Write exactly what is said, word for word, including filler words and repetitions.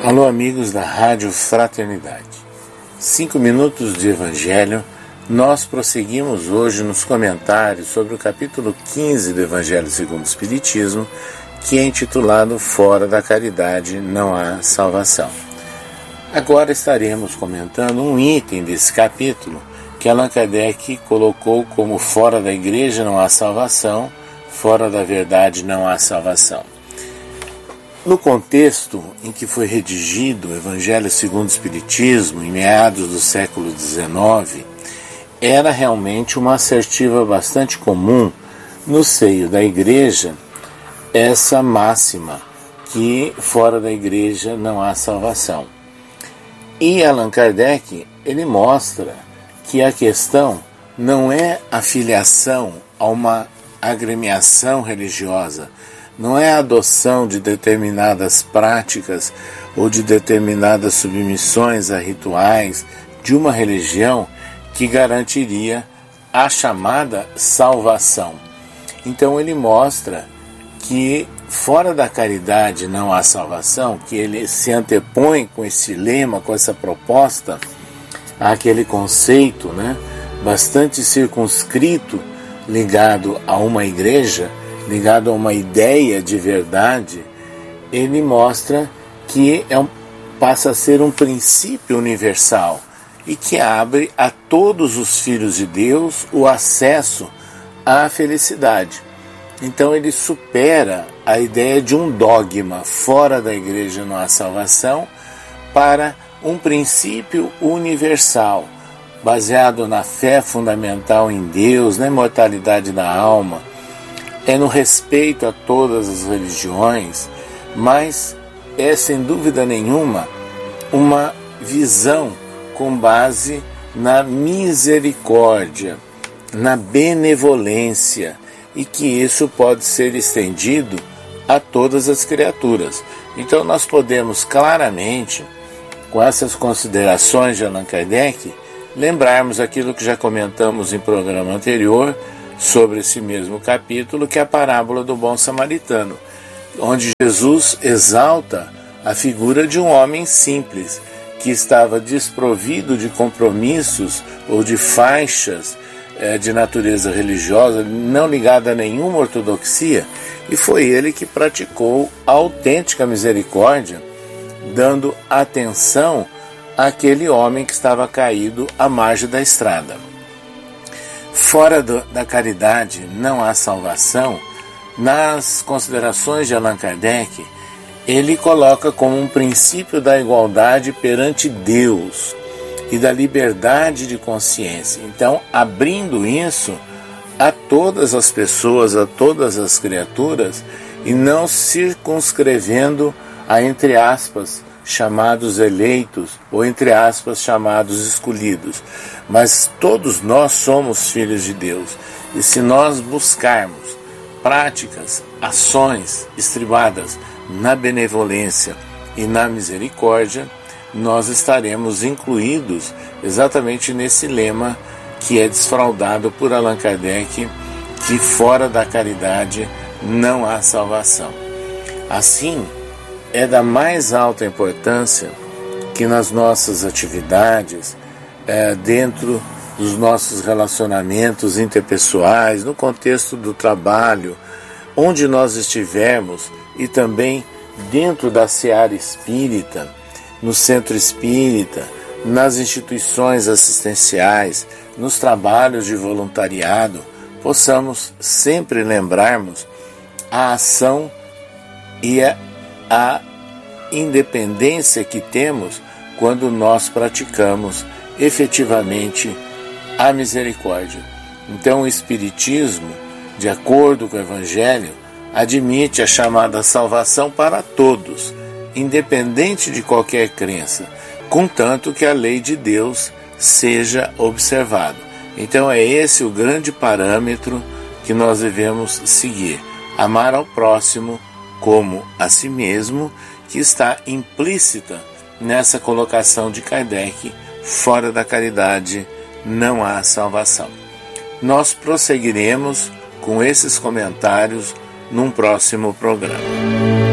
Alô, amigos da Rádio Fraternidade. Cinco minutos de Evangelho. Nós prosseguimos hoje nos comentários sobre o capítulo quinze do Evangelho segundo o Espiritismo, que é intitulado Fora da Caridade não há salvação. Agora estaremos comentando um item desse capítulo que Allan Kardec colocou como fora da igreja não há salvação, fora da verdade não há salvação. No contexto em que foi redigido o Evangelho segundo o Espiritismo, em meados do século dezenove, era realmente uma assertiva bastante comum no seio da igreja, essa máxima, que fora da igreja não há salvação. E Allan Kardec, ele mostra que a questão não é a filiação a uma agremiação religiosa, não é a adoção de determinadas práticas ou de determinadas submissões a rituais de uma religião que garantiria a chamada salvação. Então ele mostra que fora da caridade não há salvação, que ele se antepõe com esse lema, com essa proposta, àquele conceito, né, bastante circunscrito, ligado a uma igreja, ligado a uma ideia de verdade. Ele mostra que é um, passa a ser um princípio universal e que abre a todos os filhos de Deus o acesso à felicidade. Então ele supera a ideia de um dogma, fora da igreja não há salvação, para um princípio universal, baseado na fé fundamental em Deus, na imortalidade da alma, é no respeito a todas as religiões, mas é sem dúvida nenhuma uma visão com base na misericórdia, na benevolência, e que isso pode ser estendido a todas as criaturas. Então nós podemos claramente, com essas considerações de Allan Kardec, lembrarmos aquilo que já comentamos em programa anterior sobre esse mesmo capítulo, que é a parábola do bom samaritano, onde Jesus exalta a figura de um homem simples, que estava desprovido de compromissos ou de faixas eh, de natureza religiosa, não ligada a nenhuma ortodoxia, e foi ele que praticou a autêntica misericórdia, dando atenção àquele homem que estava caído à margem da estrada. Fora do, da caridade não há salvação. Nas considerações de Allan Kardec, ele coloca como um princípio da igualdade perante Deus e da liberdade de consciência. Então, abrindo isso a todas as pessoas, a todas as criaturas, e não circunscrevendo a, entre aspas, chamados eleitos, ou entre aspas, chamados escolhidos. Mas todos nós somos filhos de Deus, e se nós buscarmos práticas, ações estribadas na benevolência e na misericórdia, nós estaremos incluídos exatamente nesse lema que é desfraudado por Allan Kardec, que fora da caridade não há salvação. Assim, é da mais alta importância que nas nossas atividades, é, dentro dos nossos relacionamentos interpessoais, no contexto do trabalho, onde nós estivermos, e também dentro da seara espírita, no centro espírita, nas instituições assistenciais, nos trabalhos de voluntariado, possamos sempre lembrarmos a ação e a, a independência que temos quando nós praticamos efetivamente a misericórdia. Então o Espiritismo, de acordo com o Evangelho, admite a chamada salvação para todos, independente de qualquer crença, contanto que a lei de Deus seja observada. Então é esse o grande parâmetro que nós devemos seguir: amar ao próximo como a si mesmo, que está implícita nessa colocação de Kardec: fora da caridade não há salvação. Nós prosseguiremos com esses comentários num próximo programa.